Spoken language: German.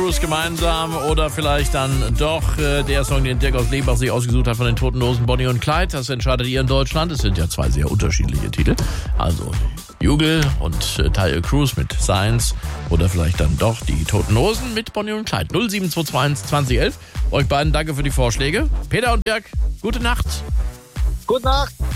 Cruise gemeinsam oder vielleicht dann doch der Song, den Dirk aus Lebach sich ausgesucht hat von den Toten Hosen, Bonnie und Clyde. Das entscheidet ihr in Deutschland. Es sind ja zwei sehr unterschiedliche Titel. Also Jugel und Talia Cruz mit Science oder vielleicht dann doch die Toten Hosen mit Bonnie und Clyde. 07221 2011. Euch beiden danke für die Vorschläge. Peter und Dirk, gute Nacht. Gute Nacht.